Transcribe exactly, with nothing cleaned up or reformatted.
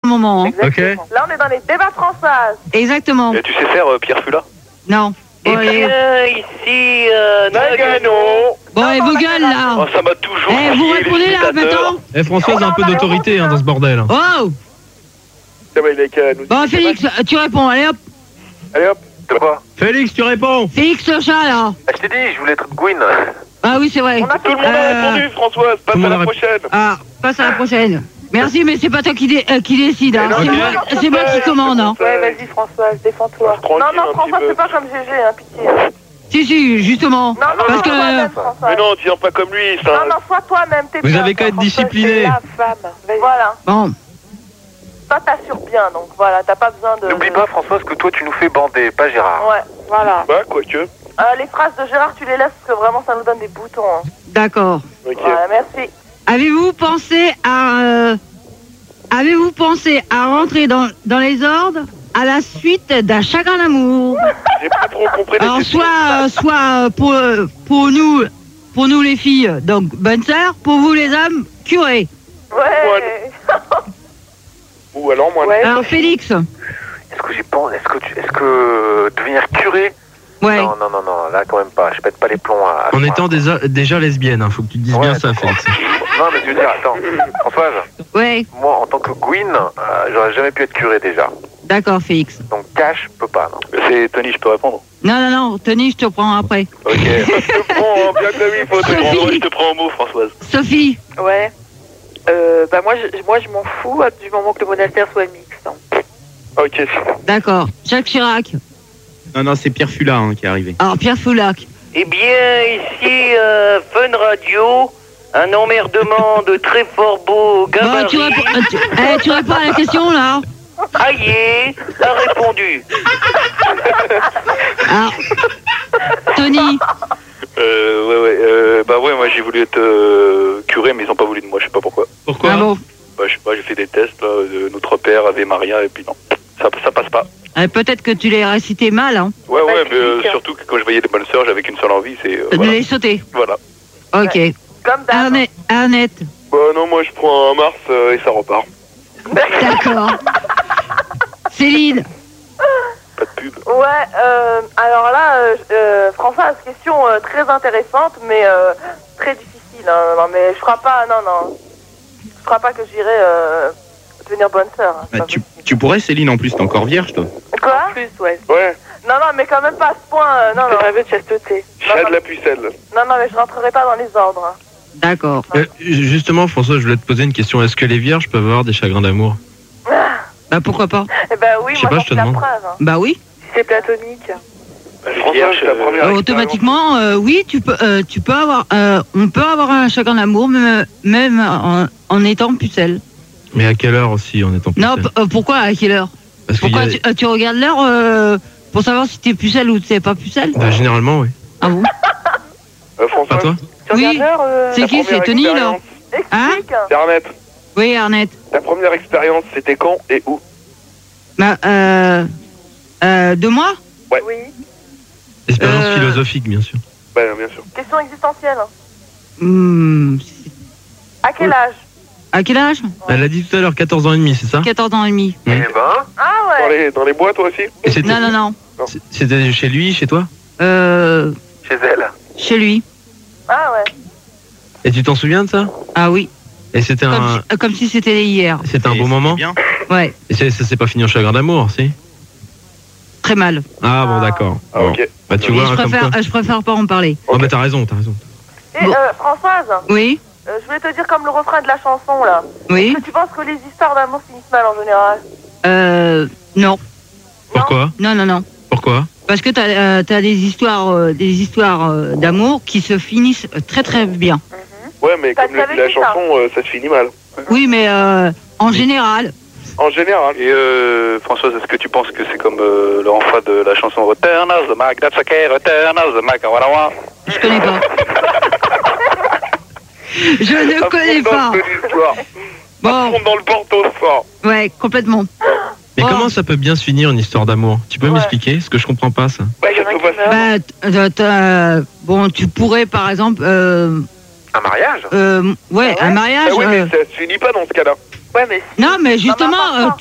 moment. Hein. Exactement. Ok. Là, on est dans les débats Françoises. Exactement. Et tu sais faire euh, Pierre Fula? Non. Eh Bon, allez. bien, ici, euh, Nagano. Bon, Non, et non, vos la gueules, là. Oh, ça m'a toujours Eh, vous chié, les répondez là, imitateurs. maintenant. Eh, Françoise a un peu d'autorité hein, dans ce bordel. Oh. Ah bah, il a qu'à nous- Bon, Félix, tu réponds. Allez, hop. Allez hop. De quoi? Félix, tu réponds. Félix le chat, là. Ah, je t'ai dit, je voulais être Gwyn. Ah oui, c'est vrai. On a tout le monde a Euh, répondu, Françoise. Passe tout le à monde la a prochaine. Ah, passe à la prochaine. Merci, mais c'est pas toi qui, dé- euh, qui décide. Hein. Mais non, C'est ok. moi, c'est moi qui commande. Hein. Ouais, Ouais, vas-y, Françoise, défends-toi. Tranquille, Non, non, un François, petit peu. c'est pas comme G G, hein, pitié. hein. Si, si, justement. Non, non, Parce non, que. toi-même, François. Mais non, tiens pas comme lui, ça. Non, non, sois toi-même, t'es Vous bien, avez qu'à être François, discipliné. C'est la femme. Vas-y. Voilà. Bon. Toi, t'assures bien, donc voilà, t'as pas besoin de... N'oublie pas, Françoise, que toi, tu nous fais bander, pas Gérard. Ouais. Voilà. Bah, quoique. Euh, les phrases de Gérard, tu les laisses parce que vraiment, ça nous donne des boutons. Hein. D'accord. Ok. Voilà, merci. Avez-vous pensé à. euh, Avez-vous pensé à rentrer dans, dans les ordres à la suite d'un chagrin d'amour? J'ai pas trop compris les Alors, questions. soit, euh, soit euh, pour, euh, pour, nous, pour nous les filles, donc bonne sœur, pour vous les hommes, curé. Ouais. Ou alors, moi, Ouais. Alors, Félix. Est-ce que j'y pense? Est-ce que tu... Est-ce que devenir curé? Ouais. Non, non, non, non, là, quand même pas. Je pète pas les plombs à... à En ce étant point. déjà, déjà lesbienne, hein, faut que tu te dises Ouais, bien ça, attends. Félix. Non, mais je veux dire, attends. Françoise, Ouais. moi, en tant que Gwyn, euh, j'aurais jamais pu être curé, déjà. D'accord, Félix. Donc, cash, peut pas, non. C'est Tony, je peux répondre. Non, non, non, Tony, je te prends après. Ok. Bon, bien que oui, faut je, te te prends, je te prends au mot, Françoise. Sophie. Ouais. Euh, bah moi, je, moi, je m'en fous euh, du moment que le monastère soit mixte. hein. Ok. D'accord. Jacques Chirac. Non, non, c'est Pierre Fula hein, qui est arrivé. Alors, Pierre Foulac. Eh bien, ici, euh, Fun Radio, un emmerdement de très fort beau Bon, gabarit. tu réponds, euh, tu, eh, tu réponds à la question, là. Aïe, a répondu. Alors, Tony. Euh, ouais, ouais. Euh, bah ouais, moi j'ai voulu être euh, curé, mais ils ont pas voulu de moi, je sais pas pourquoi. Pourquoi Ah bon. Bah je sais pas, j'ai fait des tests, là, de Notre Père, Ave Maria, et puis non. Ça, ça passe pas. Euh, Peut-être que tu l'as récité mal, hein. Ouais, ouais, mais euh, physique, hein. surtout que quand je voyais des bonnes sœurs, j'avais qu'une seule envie, c'est... euh, De voilà. les sauter. Voilà. Ok. Comme d'hab. Arnette. Arnette. Bah, non, moi, je prends un Mars euh, et ça repart. D'accord. Céline. Pas de pub. Ouais, euh, alors là, euh, euh, François, question euh, très intéressante, mais euh, très difficile. Hein. Non, mais je crois pas, non, non. Je crois pas que j'irai euh, devenir bonne sœur. Hein, c'est Bah, pas tu, possible. tu pourrais, Céline, en plus, t'es encore vierge, toi. Quoi? En plus, ouais. Ouais. Non, non, mais quand même pas à ce point. euh, non, C'est non. un vœu de chasteté. Chat de la pucelle. non, non, mais je rentrerai pas dans les ordres. Hein. D'accord. Euh, justement, François, je voulais te poser une question. Est-ce que les vierges peuvent avoir des chagrins d'amour? Bah, pourquoi pas? Eh ben oui, Je sais moi, pas, j'en je te suis la demande. preuve. Hein. Bah oui. Si c'est platonique. Bah, les Françoise, vierges, c'est ta euh, première Euh, expérience. automatiquement, euh, oui, tu peux, euh, tu peux avoir, euh, on peut avoir un chagrin d'amour, même, même en, en étant pucelle. Mais à quelle heure aussi, en étant Non, pucelle? p- euh, pourquoi? À quelle heure? Parce qu'il y Pourquoi a- tu, euh, tu regardes l'heure euh, pour savoir si t'es pucelle ou t'es pas pucelle? Bah, généralement, oui. Ah bon? Euh, Pas François, toi? Tu Oui. regardes l'heure euh, C'est ta qui? première C'est Tony, là? expérience. Hein? Explique. Internet. Oui, Arnette. Ta première expérience, c'était quand et où? Bah, euh, euh, de moi? Oui. Expérience Euh, philosophique, bien sûr. Bah, bien sûr. Question existentielle. Hein. Hmm, À quel âge? à quel âge? Elle a dit tout à l'heure quatorze ans et demi, c'est ça? quatorze ans et demi. Eh ben, Ah Dans ouais. les, dans les bois, toi aussi? Et c'était- Non, non, non. c- C'était chez lui, chez toi? Euh, chez elle. chez lui. Ah ouais. Et tu t'en souviens de ça? Ah oui. Et c'était Comme, un, si, euh, comme si c'était hier. c'était un Et beau c'était moment? bien. Ouais. Et c'est- ça s'est pas fini en chagrin d'amour, si? Très mal. Ah bon, d'accord. Ah, Bon. ok. Bah tu Et vois, je hein, comme préfère, quoi. euh, je préfère pas en parler. Oh bah t'as raison, t'as raison. Et Bon. euh, Françoise, Oui. euh, je voulais te dire comme le refrain de la chanson là. Oui. Est-ce que tu penses que les histoires d'amour finissent mal en général? Euh, non. Pourquoi? Non, non, non. Pourquoi? Parce que t'as euh, t'as des histoires, euh, des histoires euh, d'amour qui se finissent très très bien. Ouais, mais T'as comme le déjà dit la vécu ça? chanson, euh, ça se finit mal. Oui, mais euh, en général. En général. Et euh, Françoise, est-ce que tu penses que c'est comme euh, le refrain de la chanson Return of the Mac, that's okay, Return of the Mac, voilà, voilà. Je connais pas. Je ne connais pas. De l'histoire. Bon, Bon. Dans le porto ce soir. ouais, complètement. Mais Oh. comment ça peut bien se finir une histoire d'amour? Tu peux Ouais. m'expliquer? Parce que je comprends pas ça. Ouais, Il y en a ça qui peut passer. meurent. Bah, t- t'as- bon, tu pourrais par exemple, euh, Un mariage? euh, ouais, Ah ouais un mariage. Ah oui, mais euh, ça se finit pas dans ce cas-là. Ouais, mais si. non, mais justement, Non, mais euh, attends.